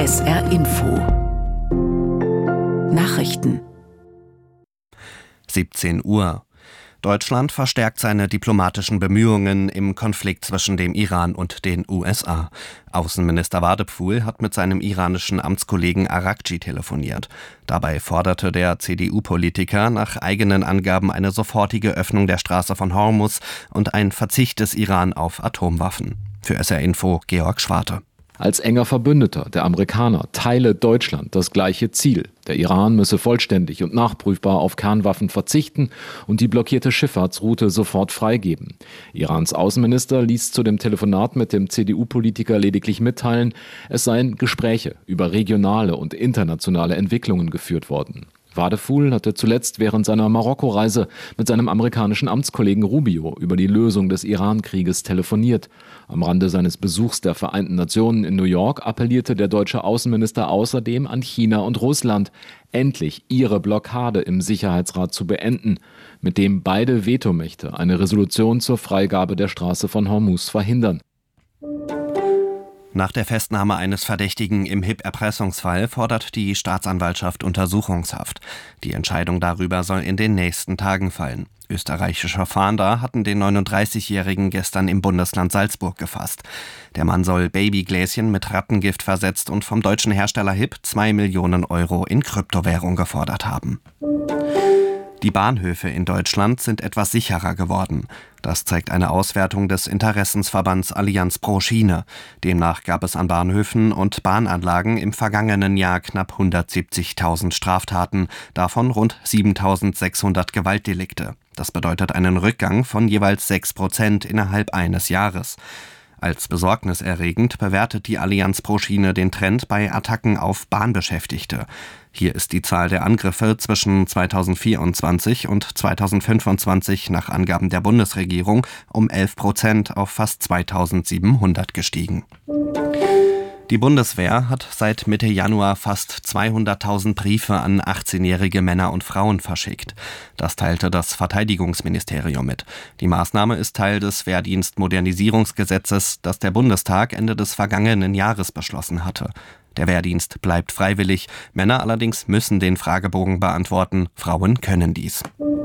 SR Info Nachrichten 17 Uhr. Deutschland verstärkt seine diplomatischen Bemühungen im Konflikt zwischen dem Iran und den USA. Außenminister Wadepfuhl hat mit seinem iranischen Amtskollegen Araghchi telefoniert. Dabei forderte der CDU-Politiker nach eigenen Angaben eine sofortige Öffnung der Straße von Hormuz und einen Verzicht des Iran auf Atomwaffen. Für SR Info Georg Schwarte. Als enger Verbündeter der Amerikaner teile Deutschland das gleiche Ziel. Der Iran müsse vollständig und nachprüfbar auf Kernwaffen verzichten und die blockierte Schifffahrtsroute sofort freigeben. Irans Außenminister ließ zu dem Telefonat mit dem CDU-Politiker lediglich mitteilen, es seien Gespräche über regionale und internationale Entwicklungen geführt worden. Wadepfuhl hatte zuletzt während seiner Marokko-Reise mit seinem amerikanischen Amtskollegen Rubio über die Lösung des Iran-Krieges telefoniert. Am Rande seines Besuchs der Vereinten Nationen in New York appellierte der deutsche Außenminister außerdem an China und Russland, endlich ihre Blockade im Sicherheitsrat zu beenden, mit dem beide Vetomächte eine Resolution zur Freigabe der Straße von Hormuz verhindern. Nach der Festnahme eines Verdächtigen im HIP-Erpressungsfall fordert die Staatsanwaltschaft Untersuchungshaft. Die Entscheidung darüber soll in den nächsten Tagen fallen. Österreichische Fahnder hatten den 39-Jährigen gestern im Bundesland Salzburg gefasst. Der Mann soll Babygläschen mit Rattengift versetzt und vom deutschen Hersteller HIP 2 Millionen Euro in Kryptowährung gefordert haben. Die Bahnhöfe in Deutschland sind etwas sicherer geworden. Das zeigt eine Auswertung des Interessensverbands Allianz pro Schiene. Demnach gab es an Bahnhöfen und Bahnanlagen im vergangenen Jahr knapp 170.000 Straftaten, davon rund 7.600 Gewaltdelikte. Das bedeutet einen Rückgang von jeweils 6% innerhalb eines Jahres. Als besorgniserregend bewertet die Allianz pro Schiene den Trend bei Attacken auf Bahnbeschäftigte. Hier ist die Zahl der Angriffe zwischen 2024 und 2025 nach Angaben der Bundesregierung um 11% auf fast 2.700 gestiegen. Die Bundeswehr hat seit Mitte Januar fast 200.000 Briefe an 18-jährige Männer und Frauen verschickt. Das teilte das Verteidigungsministerium mit. Die Maßnahme ist Teil des Wehrdienstmodernisierungsgesetzes, das der Bundestag Ende des vergangenen Jahres beschlossen hatte. Der Wehrdienst bleibt freiwillig, Männer allerdings müssen den Fragebogen beantworten, Frauen können dies.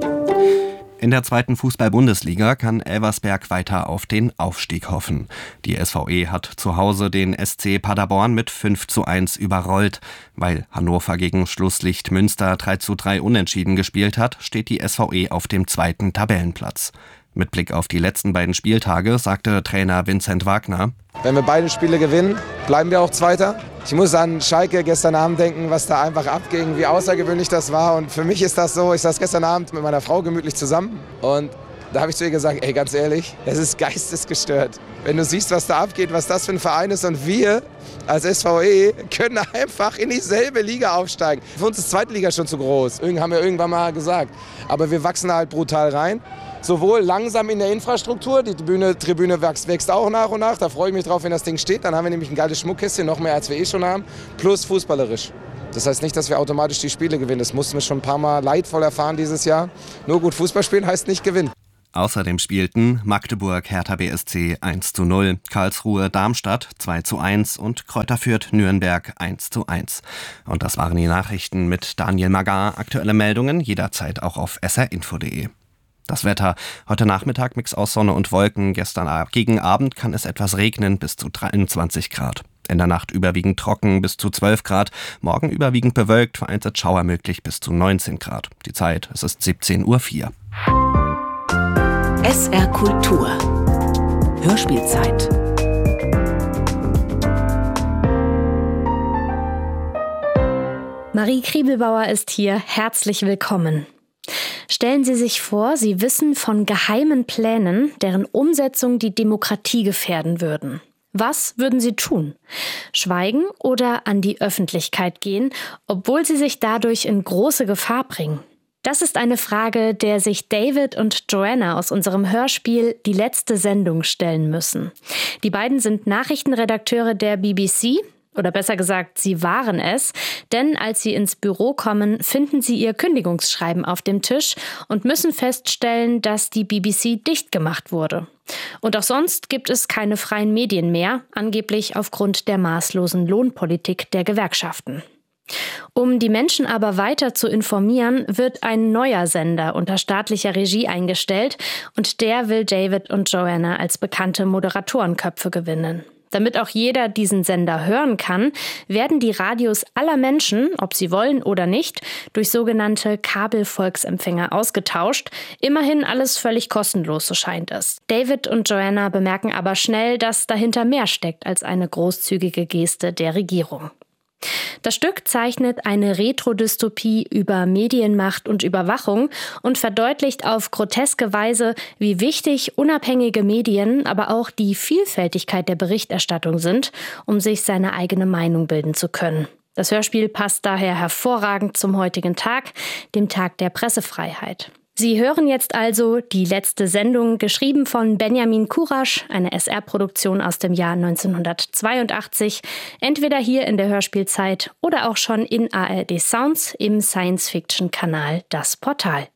In der zweiten Fußball-Bundesliga kann Elversberg weiter auf den Aufstieg hoffen. Die SVE hat zu Hause den SC Paderborn mit 5:1 überrollt. Weil Hannover gegen Schlusslicht Münster 3:3 unentschieden gespielt hat, steht die SVE auf dem zweiten Tabellenplatz. Mit Blick auf die letzten beiden Spieltage sagte Trainer Vincent Wagner: Wenn wir beide Spiele gewinnen, bleiben wir auch Zweiter. Ich muss an Schalke gestern Abend denken, was da einfach abging, wie außergewöhnlich das war. Und für mich ist das so, ich saß gestern Abend mit meiner Frau gemütlich zusammen und da habe ich zu ihr gesagt, ey, ganz ehrlich, es ist geistesgestört. Wenn du siehst, was da abgeht, was das für ein Verein ist und wir als SVE können einfach in dieselbe Liga aufsteigen. Für uns ist zweite Liga schon zu groß, haben wir irgendwann mal gesagt. Aber wir wachsen halt brutal rein. Sowohl langsam in der Infrastruktur, die Tribüne wächst auch nach und nach, da freue ich mich drauf, wenn das Ding steht. Dann haben wir nämlich ein geiles Schmuckkästchen, noch mehr als wir schon haben, plus fußballerisch. Das heißt nicht, dass wir automatisch die Spiele gewinnen, das mussten wir schon ein paar Mal leidvoll erfahren dieses Jahr. Nur gut Fußball spielen heißt nicht gewinnen. Außerdem spielten Magdeburg Hertha BSC 1:0, Karlsruhe Darmstadt 2:1 und Kräuter Fürth Nürnberg 1:1. Und das waren die Nachrichten mit Daniel Magar. Aktuelle Meldungen jederzeit auch auf srinfo.de. Das Wetter: Heute Nachmittag Mix aus Sonne und Wolken. Gegen Abend kann es etwas regnen, bis zu 23 Grad. In der Nacht überwiegend trocken, bis zu 12 Grad. Morgen überwiegend bewölkt, vereinzelt Schauer möglich, bis zu 19 Grad. Die Zeit: es ist 17:04 Uhr. SR Kultur Hörspielzeit. Marie Kriebelbauer ist hier. Herzlich willkommen. Stellen Sie sich vor, Sie wissen von geheimen Plänen, deren Umsetzung die Demokratie gefährden würden. Was würden Sie tun? Schweigen oder an die Öffentlichkeit gehen, obwohl Sie sich dadurch in große Gefahr bringen? Das ist eine Frage, der sich David und Joanna aus unserem Hörspiel Die letzte Sendung stellen müssen. Die beiden sind Nachrichtenredakteure der BBC Oder besser gesagt, sie waren es, denn als sie ins Büro kommen, finden sie ihr Kündigungsschreiben auf dem Tisch und müssen feststellen, dass die BBC dicht gemacht wurde. Und auch sonst gibt es keine freien Medien mehr, angeblich aufgrund der maßlosen Lohnpolitik der Gewerkschaften. Um die Menschen aber weiter zu informieren, wird ein neuer Sender unter staatlicher Regie eingestellt und der will David und Joanna als bekannte Moderatorenköpfe gewinnen. Damit auch jeder diesen Sender hören kann, werden die Radios aller Menschen, ob sie wollen oder nicht, durch sogenannte Kabelvolksempfänger ausgetauscht. Immerhin alles völlig kostenlos, so scheint es. David und Joanna bemerken aber schnell, dass dahinter mehr steckt als eine großzügige Geste der Regierung. Das Stück zeichnet eine Retro-Dystopie über Medienmacht und Überwachung und verdeutlicht auf groteske Weise, wie wichtig unabhängige Medien, aber auch die Vielfältigkeit der Berichterstattung sind, um sich seine eigene Meinung bilden zu können. Das Hörspiel passt daher hervorragend zum heutigen Tag, dem Tag der Pressefreiheit. Sie hören jetzt also die letzte Sendung, geschrieben von Benjamin Kurasch, eine SR-Produktion aus dem Jahr 1982, entweder hier in der Hörspielzeit oder auch schon in ARD Sounds im Science-Fiction-Kanal Das Portal.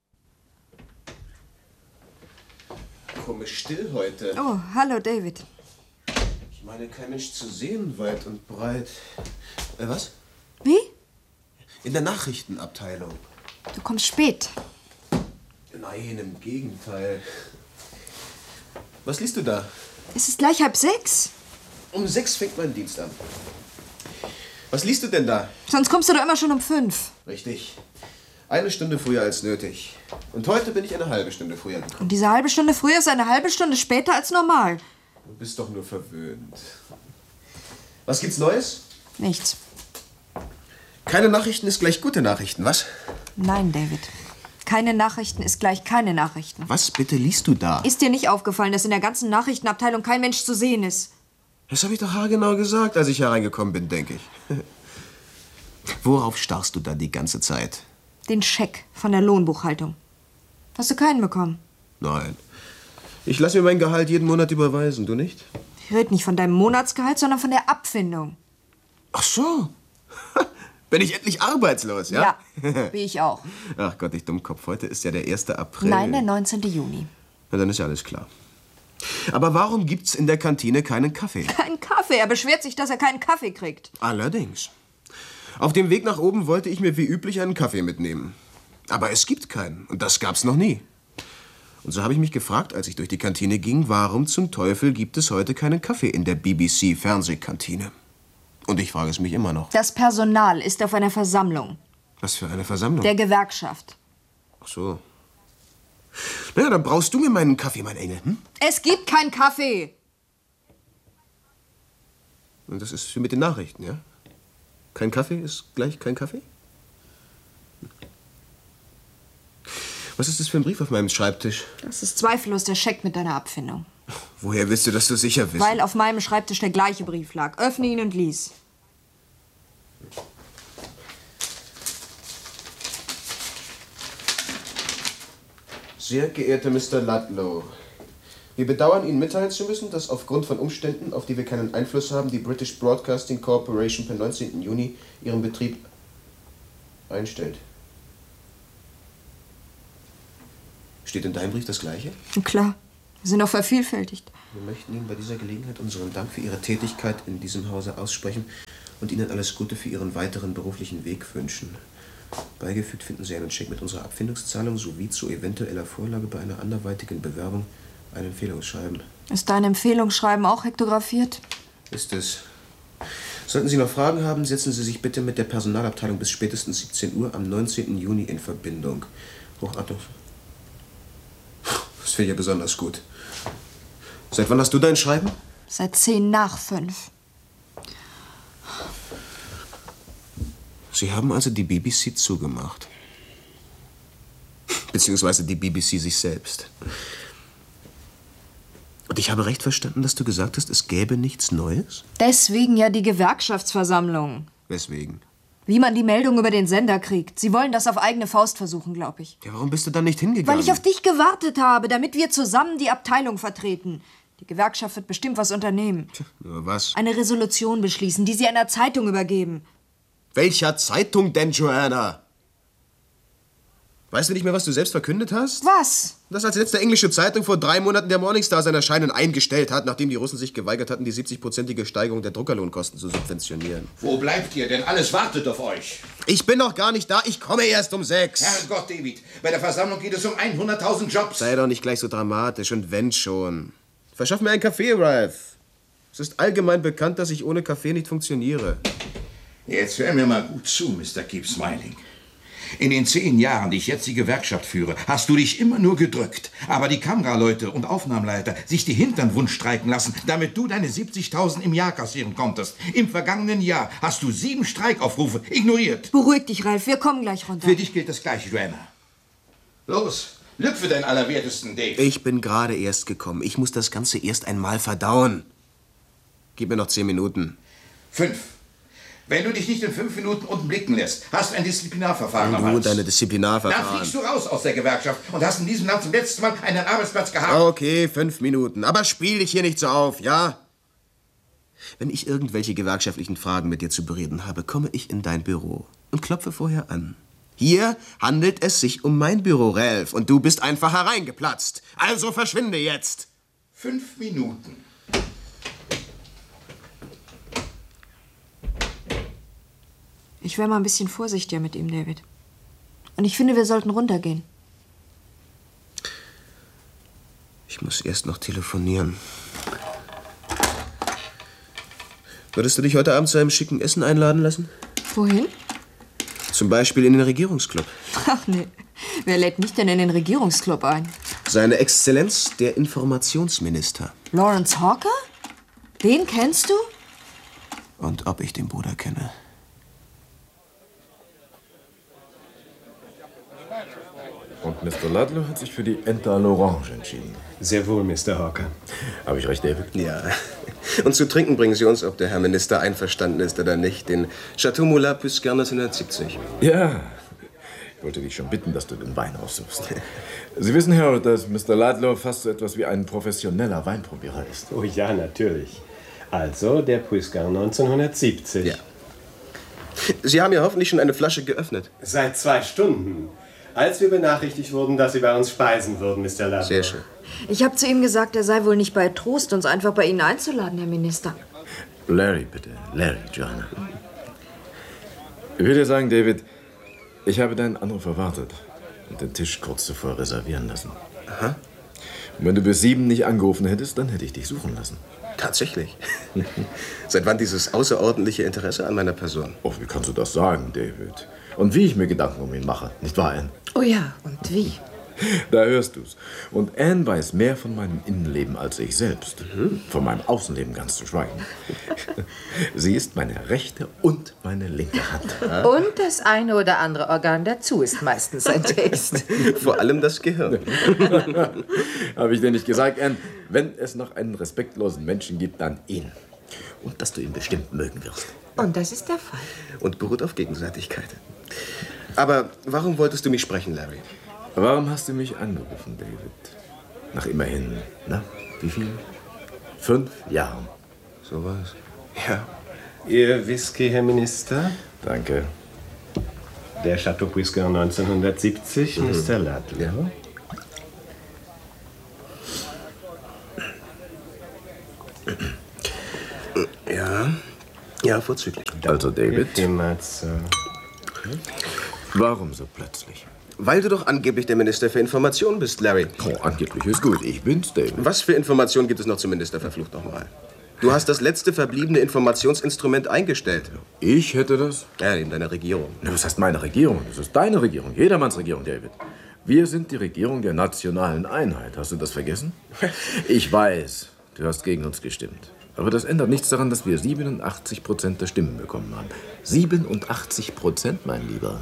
Komisch still heute. Oh, hallo David. Ich meine, kein Mensch zu sehen, weit und breit. Was? Wie? In der Nachrichtenabteilung. Du kommst spät. Nein, im Gegenteil. Was liest du da? Es ist gleich 5:30. Um 6 fängt mein Dienst an. Was liest du denn da? Sonst kommst du doch immer schon um 5. Richtig. 1 Stunde früher als nötig. Und heute bin ich eine halbe Stunde früher gekommen. Und diese halbe Stunde früher ist eine halbe Stunde später als normal. Du bist doch nur verwöhnt. Was gibt's Neues? Nichts. Keine Nachrichten ist gleich gute Nachrichten, was? Nein, David. Keine Nachrichten ist gleich keine Nachrichten. Was bitte liest du da? Ist dir nicht aufgefallen, dass in der ganzen Nachrichtenabteilung kein Mensch zu sehen ist? Das habe ich doch haargenau gesagt, als ich hereingekommen bin, denke ich. Worauf starrst du da die ganze Zeit? Den Scheck von der Lohnbuchhaltung. Hast du keinen bekommen? Nein. Ich lasse mir mein Gehalt jeden Monat überweisen, du nicht? Ich rede nicht von deinem Monatsgehalt, sondern von der Abfindung. Ach so. Bin ich endlich arbeitslos, ja? Ja, wie ich auch. Ach Gott, ich Dummkopf. Heute ist ja der 1. April. Nein, der 19. Juni. Na, dann ist ja alles klar. Aber warum gibt's in der Kantine keinen Kaffee? Kein Kaffee. Er beschwert sich, dass er keinen Kaffee kriegt. Allerdings. Auf dem Weg nach oben wollte ich mir wie üblich einen Kaffee mitnehmen. Aber es gibt keinen. Und das gab's noch nie. Und so habe ich mich gefragt, als ich durch die Kantine ging, warum zum Teufel gibt es heute keinen Kaffee in der BBC-Fernsehkantine? Und ich frage es mich immer noch. Das Personal ist auf einer Versammlung. Was für eine Versammlung? Der Gewerkschaft. Ach so. Na ja, dann brauchst du mir meinen Kaffee, mein Engel. Hm? Es gibt keinen Kaffee. Und das ist wie mit den Nachrichten, ja? Kein Kaffee ist gleich kein Kaffee? Was ist das für ein Brief auf meinem Schreibtisch? Das ist zweifellos der Scheck mit deiner Abfindung. Woher willst du das so sicher wissen? Weil auf meinem Schreibtisch der gleiche Brief lag. Öffne ihn und lies. Sehr geehrter Mr. Ludlow, wir bedauern Ihnen mitteilen zu müssen, dass aufgrund von Umständen, auf die wir keinen Einfluss haben, die British Broadcasting Corporation per 19. Juni ihren Betrieb einstellt. Steht in deinem Brief das Gleiche? Klar, wir sind auch vervielfältigt. Wir möchten Ihnen bei dieser Gelegenheit unseren Dank für Ihre Tätigkeit in diesem Hause aussprechen und Ihnen alles Gute für Ihren weiteren beruflichen Weg wünschen. Beigefügt finden Sie einen Scheck mit unserer Abfindungszahlung sowie zu eventueller Vorlage bei einer anderweitigen Bewerbung ein Empfehlungsschreiben. Ist dein Empfehlungsschreiben auch hektografiert? Ist es. Sollten Sie noch Fragen haben, setzen Sie sich bitte mit der Personalabteilung bis spätestens 17 Uhr am 19. Juni in Verbindung. Hochachtung. Das finde ich ja besonders gut. Seit wann hast du dein Schreiben? Seit 5:10. Sie haben also die BBC zugemacht. Beziehungsweise die BBC sich selbst. Und ich habe recht verstanden, dass du gesagt hast, es gäbe nichts Neues? Deswegen ja die Gewerkschaftsversammlung. Weswegen? Wie man die Meldung über den Sender kriegt. Sie wollen das auf eigene Faust versuchen, glaube ich. Ja, warum bist du dann nicht hingegangen? Weil ich auf dich gewartet habe, damit wir zusammen die Abteilung vertreten. Die Gewerkschaft wird bestimmt was unternehmen. Nur was? Eine Resolution beschließen, die sie einer Zeitung übergeben. Welcher Zeitung denn, Joanna? Weißt du nicht mehr, was du selbst verkündet hast? Was? Dass als letzte englische Zeitung vor 3 Monaten der Morning Star sein Erscheinen eingestellt hat, nachdem die Russen sich geweigert hatten, die 70-prozentige Steigerung der Druckerlohnkosten zu subventionieren. Wo bleibt ihr denn? Alles wartet auf euch. Ich bin noch gar nicht da, ich komme erst um 6. Herrgott, David, bei der Versammlung geht es um 100.000 Jobs. Sei doch nicht gleich so dramatisch und wenn schon. Verschaff mir einen Kaffee, Ralph. Es ist allgemein bekannt, dass ich ohne Kaffee nicht funktioniere. Jetzt hör mir mal gut zu, Mr. Keep Smiling. In den 10 Jahren, die ich jetzt die Gewerkschaft führe, hast du dich immer nur gedrückt. Aber die Kameraleute und Aufnahmeleiter sich die Hintern wund streiken lassen, damit du deine 70.000 im Jahr kassieren konntest. Im vergangenen Jahr hast du 7 Streikaufrufe ignoriert. Beruhig dich, Ralf, wir kommen gleich runter. Für dich gilt das Gleiche, Joanna. Los, lüpfe deinen Allerwertesten, Dave. Ich bin gerade erst gekommen. Ich muss das Ganze erst einmal verdauen. Gib mir noch 10 Minuten. 5. Wenn du dich nicht in 5 Minuten unten blicken lässt, hast du ein Disziplinarverfahren am Du und Hals. deine Dann Disziplinarverfahren. fliegst du raus aus der Gewerkschaft und hast in diesem Land zum letzten Mal einen Arbeitsplatz gehabt. Okay, 5 Minuten. Aber spiel dich hier nicht so auf, ja? Wenn ich irgendwelche gewerkschaftlichen Fragen mit dir zu bereden habe, komme ich in dein Büro und klopfe vorher an. Hier handelt es sich um mein Büro, Ralph, und du bist einfach hereingeplatzt. Also verschwinde jetzt. 5 Minuten. Ich wäre mal ein bisschen vorsichtiger mit ihm, David. Und ich finde, wir sollten runtergehen. Ich muss erst noch telefonieren. Würdest du dich heute Abend zu einem schicken Essen einladen lassen? Wohin? Zum Beispiel in den Regierungsclub. Ach nee, wer lädt mich denn in den Regierungsclub ein? Seine Exzellenz, der Informationsminister. Lawrence Hawker? Den kennst du? Und ob ich den Bruder kenne. Und Mr. Ludlow hat sich für die Ente à l'Orange entschieden. Sehr wohl, Mr. Hawker. Habe ich recht, David? Ja. Und zu trinken bringen Sie uns, ob der Herr Minister einverstanden ist oder nicht, den Chateau Moulin Puisqu'en 1970. Ja. Ich wollte dich schon bitten, dass du den Wein aussuchst. Sie wissen, Harold, dass Mr. Ludlow fast so etwas wie ein professioneller Weinprobierer ist. Oh ja, natürlich. Also der Puisqu'en 1970. Ja. Sie haben ja hoffentlich schon eine Flasche geöffnet. Seit 2 Stunden. Als wir benachrichtigt wurden, dass Sie bei uns speisen würden, Mr. Ludlow. Sehr schön. Ich habe zu ihm gesagt, er sei wohl nicht bei Trost, uns einfach bei Ihnen einzuladen, Herr Minister. Larry, bitte. Larry, Joanna. Ich will dir sagen, David, ich habe deinen Anruf erwartet und den Tisch kurz zuvor reservieren lassen. Aha. Und wenn du bis 7 nicht angerufen hättest, dann hätte ich dich suchen lassen. Tatsächlich. Seit wann dieses außerordentliche Interesse an meiner Person? Oh, wie kannst du das sagen, David? Und wie ich mir Gedanken um ihn mache, nicht wahr, Anne? Oh ja, und wie? Da hörst du's. Und Anne weiß mehr von meinem Innenleben als ich selbst. Von meinem Außenleben ganz zu schweigen. Sie ist meine rechte und meine linke Hand. Und das eine oder andere Organ dazu ist meistens ein Text. Vor allem das Gehirn. Habe ich dir nicht gesagt, Anne? Wenn es noch einen respektlosen Menschen gibt, dann ihn. Und dass du ihn bestimmt mögen wirst. Und das ist der Fall. Und beruht auf Gegenseitigkeit. Aber warum wolltest du mich sprechen, Larry? Warum hast du mich angerufen, David? Nach immerhin, na, wie viel? 5 Jahren. So was. Ja. Ihr Whisky, Herr Minister? Danke. Der Chateau Puisqu'en 1970, Mr. Ludlow. Ja. Ja. Ja, vorzüglich. Also, David, Jemals, warum so plötzlich? Weil du doch angeblich der Minister für Information bist, Larry. Oh, angeblich ist gut. Ich bin's, David. Was für Informationen gibt es noch zum Minister, verflucht nochmal? Du hast das letzte verbliebene Informationsinstrument eingestellt. Ich hätte das? Ja, in deiner Regierung. Na, was heißt meine Regierung? Das ist deine Regierung, jedermanns Regierung, David. Wir sind die Regierung der nationalen Einheit. Hast du das vergessen? Ich weiß, du hast gegen uns gestimmt. Aber das ändert nichts daran, dass wir 87% der Stimmen bekommen haben. 87%, mein Lieber.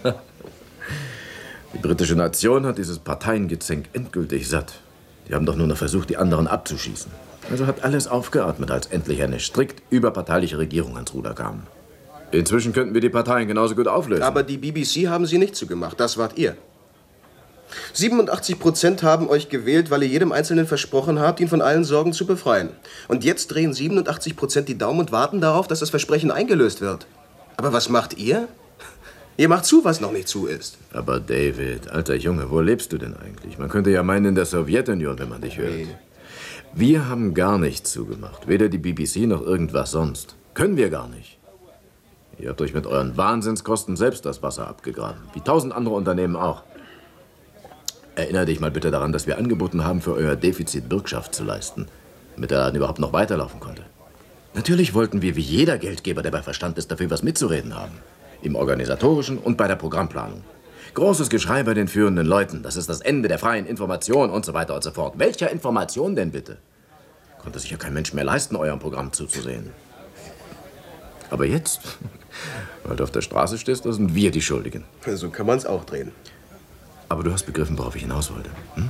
Die britische Nation hat dieses Parteiengezänk endgültig satt. Die haben doch nur noch versucht, die anderen abzuschießen. Also hat alles aufgeatmet, als endlich eine strikt überparteiliche Regierung ans Ruder kam. Inzwischen könnten wir die Parteien genauso gut auflösen. Aber die BBC haben sie nicht zugemacht. Das wart ihr. 87% haben euch gewählt, weil ihr jedem Einzelnen versprochen habt, ihn von allen Sorgen zu befreien. Und jetzt drehen 87% die Daumen und warten darauf, dass das Versprechen eingelöst wird. Aber was macht ihr? Ihr macht zu, was noch nicht zu ist. Aber David, alter Junge, wo lebst du denn eigentlich? Man könnte ja meinen, in der Sowjetunion, wenn man dich hört. Nee. Wir haben gar nichts zugemacht. Weder die BBC noch irgendwas sonst. Können wir gar nicht. Ihr habt euch mit euren Wahnsinnskosten selbst das Wasser abgegraben. Wie 1000 andere Unternehmen auch. Erinnere dich mal bitte daran, dass wir angeboten haben, für euer Defizit Bürgschaft zu leisten, damit der Laden überhaupt noch weiterlaufen konnte. Natürlich wollten wir wie jeder Geldgeber, der bei Verstand ist, dafür was mitzureden haben. Im Organisatorischen und bei der Programmplanung. Großes Geschrei bei den führenden Leuten. Das ist das Ende der freien Information und so weiter und so fort. Welcher Information denn bitte? Konnte sich ja kein Mensch mehr leisten, eurem Programm zuzusehen. Aber jetzt, weil du auf der Straße stehst, da sind wir die Schuldigen. So kann man es auch drehen. Aber du hast begriffen, worauf ich hinaus wollte. Hm?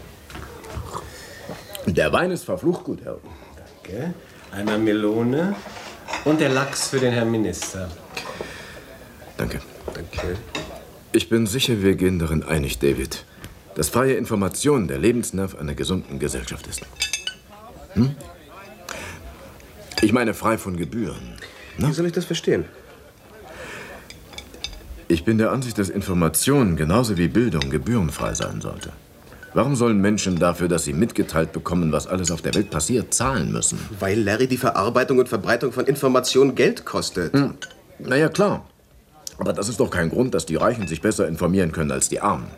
Der Wein ist verflucht gut, Herr. Danke. Einmal Melone und der Lachs für den Herrn Minister. Danke. Danke. Ich bin sicher, wir gehen darin einig, David, dass freie Information der Lebensnerv einer gesunden Gesellschaft ist. Hm? Ich meine frei von Gebühren. Ne? Wie soll ich das verstehen? Ich bin der Ansicht, dass Information genauso wie Bildung gebührenfrei sein sollte. Warum sollen Menschen dafür, dass sie mitgeteilt bekommen, was alles auf der Welt passiert, zahlen müssen? Weil, Larry, die Verarbeitung und Verbreitung von Informationen Geld kostet. Na ja, klar. Aber das ist doch kein Grund, dass die Reichen sich besser informieren können als die Armen.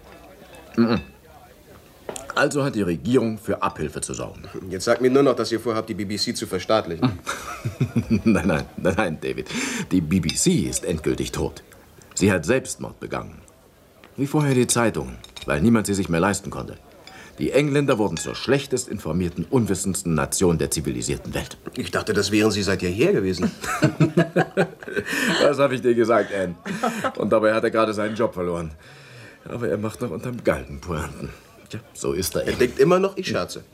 Also hat die Regierung für Abhilfe zu sorgen. Jetzt sagt mir nur noch, dass ihr vorhabt, die BBC zu verstaatlichen. Nein, David. Die BBC ist endgültig tot. Sie hat Selbstmord begangen. Wie vorher die Zeitungen, weil niemand sie sich mehr leisten konnte. Die Engländer wurden zur schlechtest informierten, unwissendsten Nation der zivilisierten Welt. Ich dachte, das wären Sie seit jeher gewesen. Das habe ich dir gesagt, Anne. Und dabei hat er gerade seinen Job verloren. Aber er macht noch unterm Galgen Pointen. Tja, so ist er. Er denkt immer noch, ich scherze.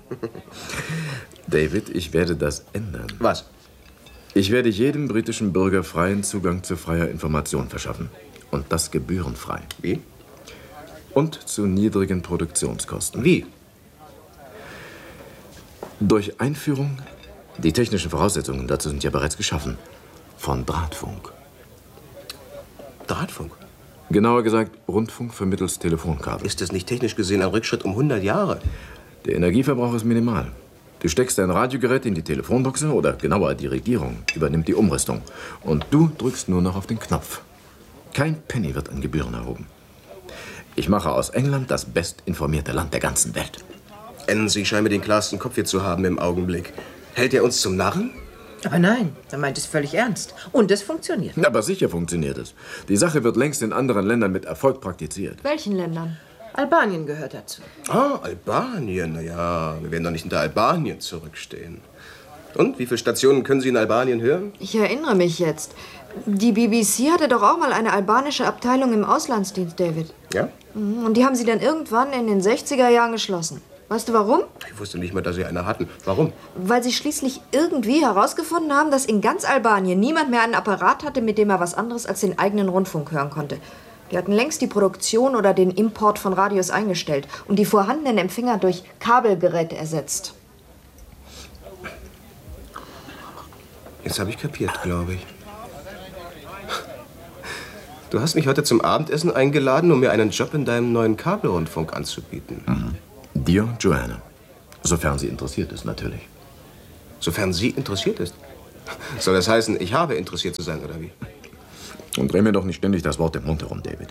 David, ich werde das ändern. Was? Ich werde jedem britischen Bürger freien Zugang zu freier Information verschaffen. Und das gebührenfrei. Wie? Und zu niedrigen Produktionskosten. Wie? Durch Einführung, die technischen Voraussetzungen dazu sind ja bereits geschaffen, von Drahtfunk. Drahtfunk? Genauer gesagt, Rundfunk vermittels Telefonkabel. Ist das nicht technisch gesehen ein Rückschritt um 100 Jahre? Der Energieverbrauch ist minimal. Du steckst dein Radiogerät in die Telefonbuchse oder genauer, die Regierung übernimmt die Umrüstung. Und du drückst nur noch auf den Knopf. Kein Penny wird an Gebühren erhoben. Ich mache aus England das bestinformierte Land der ganzen Welt. Sie scheinen den klarsten Kopf hier zu haben im Augenblick. Hält er uns zum Narren? Aber nein, er meint es völlig ernst. Und es funktioniert. Aber sicher funktioniert es. Die Sache wird längst in anderen Ländern mit Erfolg praktiziert. Welchen Ländern? Albanien gehört dazu. Ah, Albanien. Na ja, wir werden doch nicht hinter Albanien zurückstehen. Und, wie viele Stationen können Sie in Albanien hören? Ich erinnere mich jetzt. Die BBC hatte doch auch mal eine albanische Abteilung im Auslandsdienst, David. Ja? Und die haben sie dann irgendwann in den 60er Jahren geschlossen. Weißt du warum? Ich wusste nicht mal, dass Sie eine hatten. Warum? Weil sie schließlich irgendwie herausgefunden haben, dass in ganz Albanien niemand mehr einen Apparat hatte, mit dem er was anderes als den eigenen Rundfunk hören konnte. Die hatten längst die Produktion oder den Import von Radios eingestellt und die vorhandenen Empfänger durch Kabelgeräte ersetzt. Jetzt habe ich kapiert, glaube ich. Du hast mich heute zum Abendessen eingeladen, um mir einen Job in deinem neuen Kabelrundfunk anzubieten. Dir, Joanna. Sofern sie interessiert ist, natürlich. Sofern sie interessiert ist? Soll das heißen, ich habe interessiert zu sein, oder wie? Und dreh mir doch nicht ständig das Wort im Mund herum, David.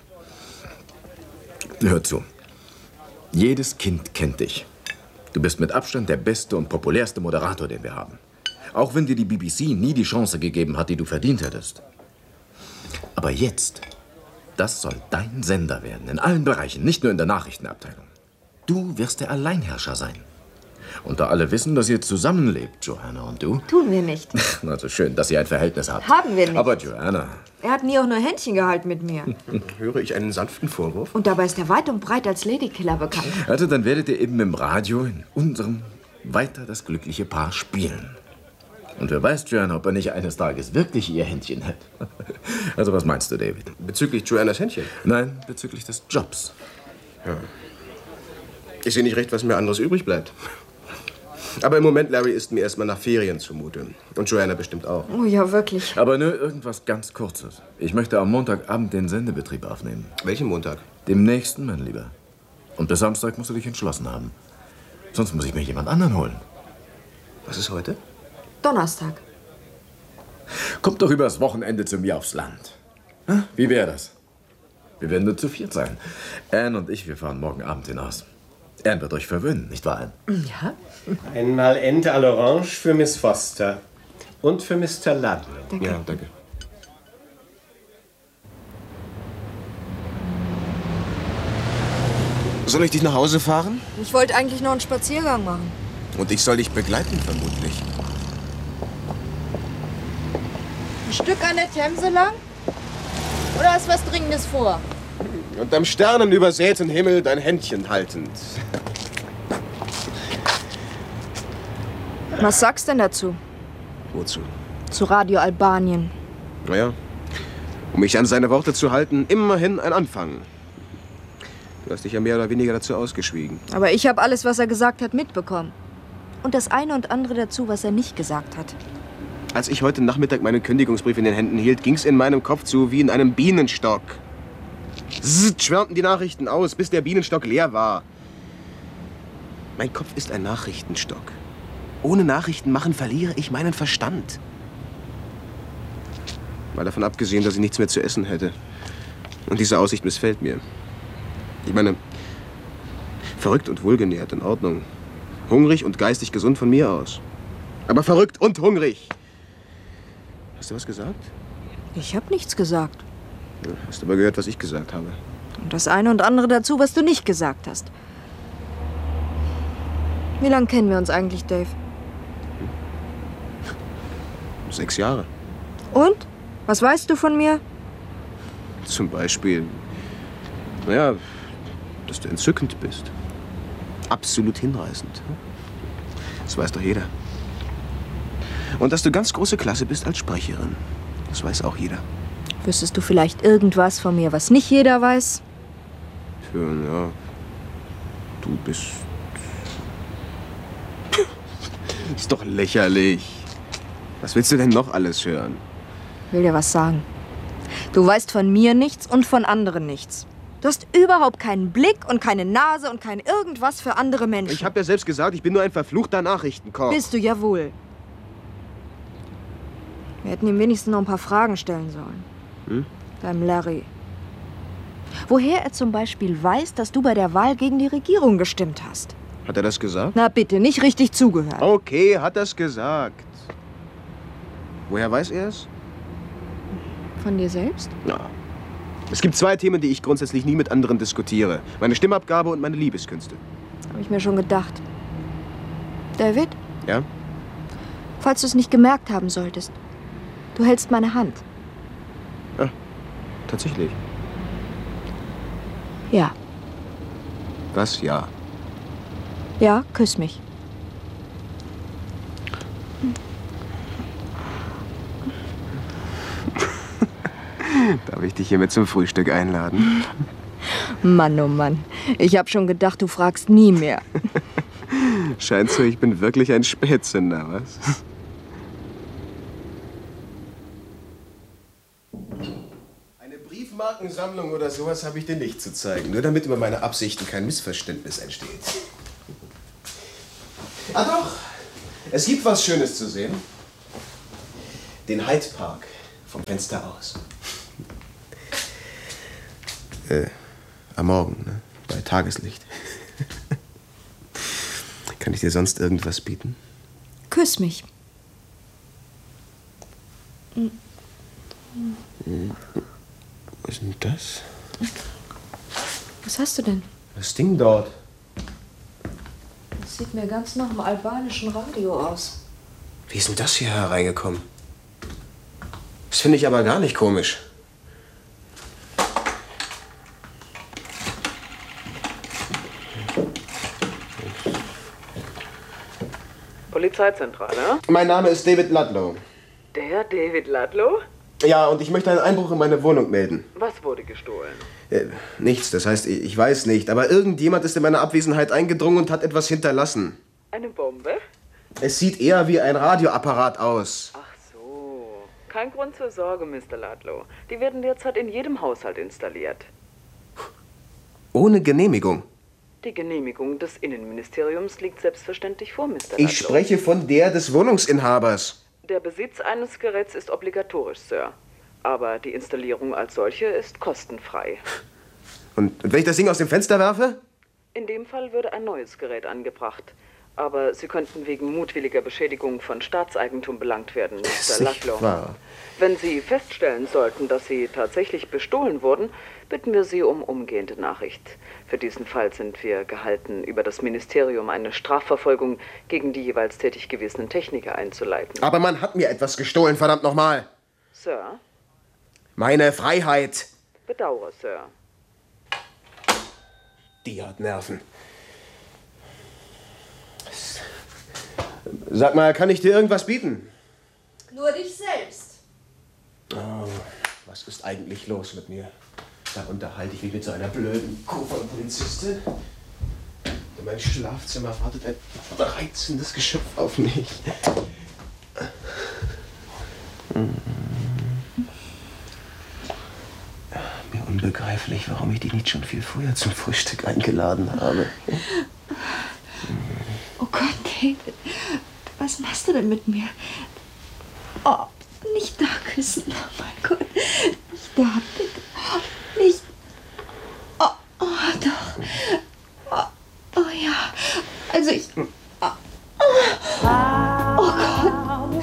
Hör zu. Jedes Kind kennt dich. Du bist mit Abstand der beste und populärste Moderator, den wir haben. Auch wenn dir die BBC nie die Chance gegeben hat, die du verdient hättest. Aber jetzt, das soll dein Sender werden, in allen Bereichen, nicht nur in der Nachrichtenabteilung. Du wirst der Alleinherrscher sein. Und da alle wissen, dass ihr zusammenlebt, Joanna und du... Tun wir nicht. Also schön, dass ihr ein Verhältnis habt. Haben wir nicht. Aber Joanna... Er hat nie auch nur Händchen gehalten mit mir. Höre ich einen sanften Vorwurf? Und dabei ist er weit und breit als Ladykiller bekannt. Also dann werdet ihr eben im Radio in unserem weiter das glückliche Paar spielen. Und wer weiß, Joanna, ob er nicht eines Tages wirklich ihr Händchen hat. Also was meinst du, David? Bezüglich Joannas Händchen? Nein, bezüglich des Jobs. Ja. Ich sehe nicht recht, was mir anderes übrig bleibt. Aber im Moment, Larry, ist mir erstmal nach Ferien zumute. Und Joanna bestimmt auch. Oh ja, wirklich. Aber nur irgendwas ganz Kurzes. Ich möchte am Montagabend den Sendebetrieb aufnehmen. Welchen Montag? Dem nächsten, mein Lieber. Und bis Samstag musst du dich entschlossen haben. Sonst muss ich mir jemand anderen holen. Was ist heute? Donnerstag. Kommt doch übers Wochenende zu mir aufs Land. Wie wäre das? Wir werden nur zu viert sein. Anne und ich, wir fahren morgen Abend hinaus. Anne wird euch verwöhnen, nicht wahr, Anne? Ja. Einmal Ente à l'Orange für Miss Foster. Und für Mr. Ludlow. Danke. Ja, danke. Soll ich dich nach Hause fahren? Ich wollte eigentlich noch einen Spaziergang machen. Und ich soll dich begleiten, vermutlich. Ein Stück an der Themse lang? Oder ist was Dringendes vor? Und am sternenübersäten Himmel dein Händchen haltend. Was sagst denn dazu? Wozu? Zu Radio Albanien. Naja, um mich an seine Worte zu halten, immerhin ein Anfang. Du hast dich ja mehr oder weniger dazu ausgeschwiegen. Aber ich habe alles, was er gesagt hat, mitbekommen. Und das eine und andere dazu, was er nicht gesagt hat. Als ich heute Nachmittag meinen Kündigungsbrief in den Händen hielt, ging's in meinem Kopf zu wie in einem Bienenstock. Zzzt, schwärmten die Nachrichten aus, bis der Bienenstock leer war. Mein Kopf ist ein Nachrichtenstock. Ohne Nachrichten machen verliere ich meinen Verstand. Mal davon abgesehen, dass ich nichts mehr zu essen hätte. Und diese Aussicht missfällt mir. Ich meine, verrückt und wohlgenährt, in Ordnung. Hungrig und geistig gesund von mir aus. Aber verrückt und hungrig. Hast du was gesagt? Ich habe nichts gesagt. Ja, hast aber gehört, was ich gesagt habe. Und das eine und andere dazu, was du nicht gesagt hast. Wie lange kennen wir uns eigentlich, Dave? 6 Jahre. Und? Was weißt du von mir? Zum Beispiel, naja, dass du entzückend bist. Absolut hinreißend. Das weiß doch jeder. Und dass du ganz große Klasse bist als Sprecherin. Das weiß auch jeder. Wüsstest du vielleicht irgendwas von mir, was nicht jeder weiß? Ja, du bist... Ist doch lächerlich. Was willst du denn noch alles hören? Ich will dir was sagen. Du weißt von mir nichts und von anderen nichts. Du hast überhaupt keinen Blick und keine Nase und kein irgendwas für andere Menschen. Ich habe ja selbst gesagt, ich bin nur ein verfluchter Nachrichtenkoch. Bist du ja wohl. Wir hätten ihm wenigstens noch ein paar Fragen stellen sollen. Deinem Larry. Woher er zum Beispiel weiß, dass du bei der Wahl gegen die Regierung gestimmt hast. Hat er das gesagt? Na bitte, nicht richtig zugehört. Okay, hat er es gesagt. Woher weiß er es? Von dir selbst? Ja. Es gibt 2 Themen, die ich grundsätzlich nie mit anderen diskutiere. Meine Stimmabgabe und meine Liebeskünste. Habe ich mir schon gedacht. David? Ja? Falls du es nicht gemerkt haben solltest. Du hältst meine Hand. Ja, tatsächlich. Ja. Was? Ja. Ja, küss mich. Darf ich dich hiermit zum Frühstück einladen? Mann, oh Mann. Ich habe schon gedacht, du fragst nie mehr. Scheint so, ich bin wirklich ein Spätzünder, was? Eine Briefmarkensammlung oder sowas habe ich dir nicht zu zeigen. Nur damit über meine Absichten kein Missverständnis entsteht. Ah doch, es gibt was Schönes zu sehen. Den Hyde Park vom Fenster aus. Am Morgen, ne? Bei Tageslicht. Kann ich dir sonst irgendwas bieten? Küss mich. Was ist denn das? Was hast du denn? Das Ding dort. Das sieht mir ganz nach dem albanischen Radio aus. Wie ist denn das hier hereingekommen? Das finde ich aber gar nicht komisch. Polizeizentrale? Mein Name ist David Ludlow. Der David Ludlow? Ja, und ich möchte einen Einbruch in meine Wohnung melden. Was wurde gestohlen? Nichts, das heißt, ich weiß nicht. Aber irgendjemand ist in meiner Abwesenheit eingedrungen und hat etwas hinterlassen. Eine Bombe? Es sieht eher wie ein Radioapparat aus. Ach so. Kein Grund zur Sorge, Mr. Ludlow. Die werden derzeit in jedem Haushalt installiert. Ohne Genehmigung? Die Genehmigung des Innenministeriums liegt selbstverständlich vor, Mr. Ludlow. Ich spreche von der des Wohnungsinhabers. Der Besitz eines Geräts ist obligatorisch, Sir. Aber die Installierung als solche ist kostenfrei. Und wenn ich das Ding aus dem Fenster werfe? In dem Fall würde ein neues Gerät angebracht. Aber Sie könnten wegen mutwilliger Beschädigung von Staatseigentum belangt werden, Mr. Ludlow. Wahr. Wenn Sie feststellen sollten, dass Sie tatsächlich bestohlen wurden, bitten wir Sie um umgehende Nachricht. Für diesen Fall sind wir gehalten, über das Ministerium eine Strafverfolgung gegen die jeweils tätig gewesenen Techniker einzuleiten. Aber man hat mir etwas gestohlen, verdammt nochmal. Sir? Meine Freiheit. Bedauere, Sir. Die hat Nerven. Sag mal, kann ich dir irgendwas bieten? Nur dich selbst. Oh, was ist eigentlich los mit mir? Da unterhalte ich mich mit so einer blöden Kuh von Polizistin. In meinem Schlafzimmer wartet ein reizendes Geschöpf auf mich. Mir unbegreiflich, warum ich die nicht schon viel früher zum Frühstück eingeladen habe. Oh Gott, David, was machst du denn mit mir? Oh, nicht da küssen, oh mein Gott. Nicht da, bitte. Nicht. Oh, oh doch. Oh, oh ja. Also ich. Oh, oh Gott.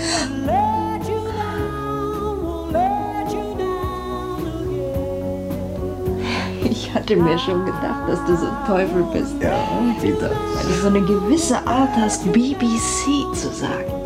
Ich hatte mir schon gedacht, dass du so ein Teufel bist. Ja, wie das? Weil du so eine gewisse Art hast, BBC zu sagen.